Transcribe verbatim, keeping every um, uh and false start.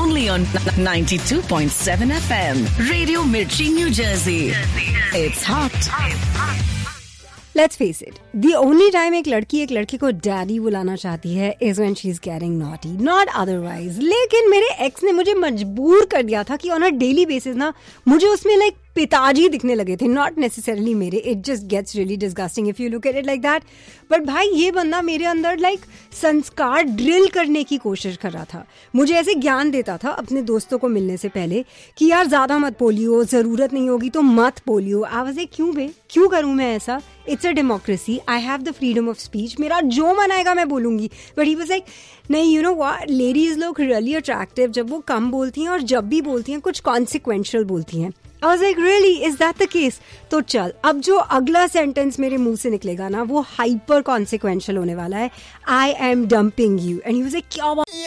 only on ninety-two point seven F M. Radio Mirchi, New Jersey. It's hot. Let's face it, the only time एक लड़की एक लड़के को daddy बुलाना चाहती है is when she's getting naughty, not otherwise. लेकिन मेरे एक्स ने मुझे मजबूर कर दिया था कि on a daily basis ना मुझे उसमें like पिताजी दिखने लगे थे, not necessarily मेरे. It just gets really disgusting if you look at it like that. But भाई ये बंदा मेरे अंदर like संस्कार ड्रिल करने की कोशिश कर रहा था. मुझे ऐसे ज्ञान देता था अपने दोस्तों को मिलने से पहले कि यार ज्यादा मत बोलियो, जरूरत नहीं होगी तो मत बोलियो. I was like, क्यों बे, क्यों करूं मैं ऐसा? It's a democracy. I have the freedom of speech. मेरा जो मन आएगा मैं बोलूंगी. But he was like, नहीं, you know what? Ladies look really attractive जब वो कम बोलती हैं और जब भी बोलती हैं कुछ consequential बोलती हैं. I was like, really? Is that the case? तो चल, अब जो अगला सेंटेंस मेरे मुंह से निकलेगा ना वो हाइपर कॉन्सिक्वेंशियल होने वाला है. I am dumping you. And he was like, क्या बात